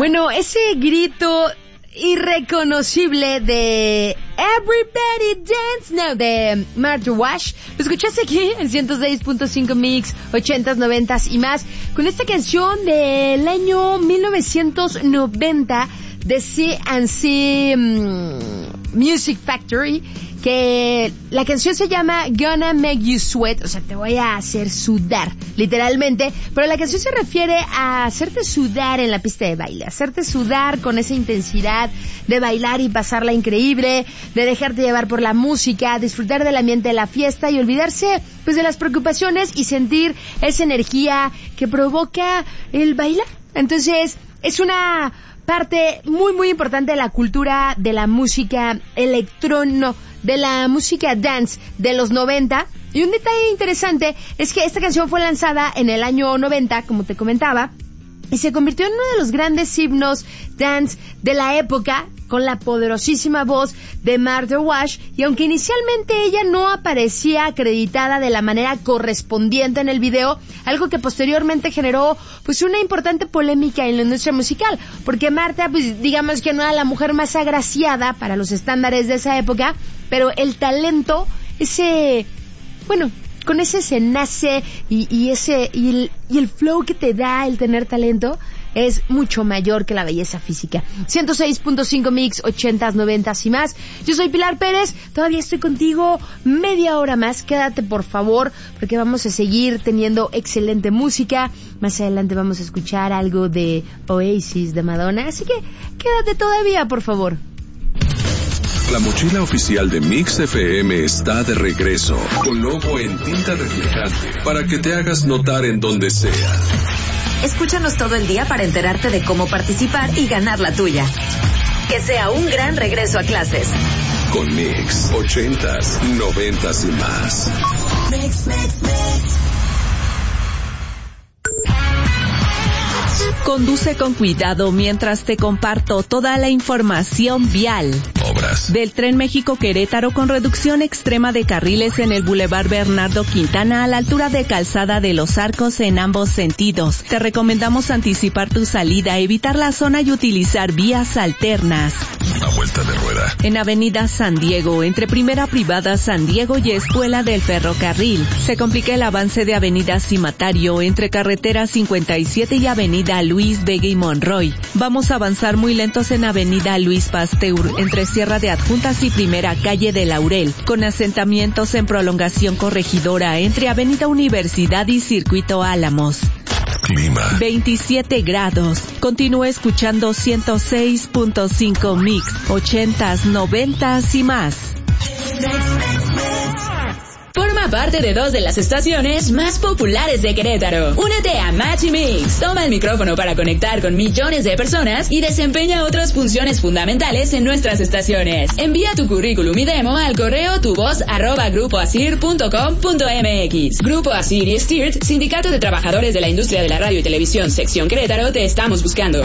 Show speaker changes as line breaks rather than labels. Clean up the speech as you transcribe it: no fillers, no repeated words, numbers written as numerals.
Bueno, ese grito irreconocible de Everybody Dance Now de Martha Wash, lo escuchaste aquí en 106.5 Mix, 80s, 90s y más, con esta canción del año 1990 de C&C Music Factory, que la canción se llama Gonna Make You Sweat, o sea, te voy a hacer sudar, literalmente, pero la canción se refiere a hacerte sudar en la pista de baile, hacerte sudar con esa intensidad de bailar y pasarla increíble, de dejarte llevar por la música, disfrutar del ambiente de la fiesta y olvidarse pues de las preocupaciones y sentir esa energía que provoca el bailar. Entonces, es una parte muy muy importante de la cultura de la música de la música dance de los 90. Y un detalle interesante es que esta canción fue lanzada en el año 90, como te comentaba, y se convirtió en uno de los grandes himnos dance de la época, con la poderosísima voz de Martha Wash, y aunque inicialmente ella no aparecía acreditada de la manera correspondiente en el video, algo que posteriormente generó pues una importante polémica en la industria musical, porque Martha, pues digamos que no era la mujer más agraciada para los estándares de esa época, pero el talento, con ese se nace y el flow que te da el tener talento es mucho mayor que la belleza física. 106.5 Mix, 80s, 90s y más. Yo soy Pilar Pérez, todavía estoy contigo media hora más. Quédate por favor, porque vamos a seguir teniendo excelente música. Más adelante vamos a escuchar algo de Oasis de Madonna, así que quédate todavía, por favor.
La mochila oficial de Mix FM está de regreso, con logo en tinta reflejante, para que te hagas notar en donde sea.
Escúchanos todo el día para enterarte de cómo participar y ganar la tuya. Que sea un gran regreso a clases.
Con Mix, 80s, 90s y más.
Mix, mix, mix.
Conduce con cuidado mientras te comparto toda la información vial.
Obras
del Tren México-Querétaro con reducción extrema de carriles en el Boulevard Bernardo Quintana a la altura de Calzada de los Arcos en ambos sentidos. Te recomendamos anticipar tu salida, evitar la zona y utilizar vías alternas.
A vuelta de rueda.
En Avenida San Diego, entre Primera Privada San Diego y Escuela del Ferrocarril. Se complica el avance de Avenida Cimatario entre Carretera 57 y Avenida Luis Vega y Monroy. Vamos a avanzar muy lentos en Avenida Luis Pasteur, entre Sierra de Adjuntas y Primera Calle de Laurel, con asentamientos en Prolongación Corregidora entre Avenida Universidad y Circuito Álamos.
Clima
27 grados. Continúa escuchando 106.5 Mix, 80s, 90s y más.
Forma parte de 2 de las estaciones más populares de Querétaro. Únete a Match y Mix. Toma el micrófono para conectar con millones de personas y desempeña otras funciones fundamentales en nuestras estaciones. Envía tu currículum y demo al correo tuvoz@grupoasir.com.mx. Grupo Asir y Stirt, Sindicato de Trabajadores de la Industria de la Radio y Televisión, Sección Querétaro, te estamos buscando.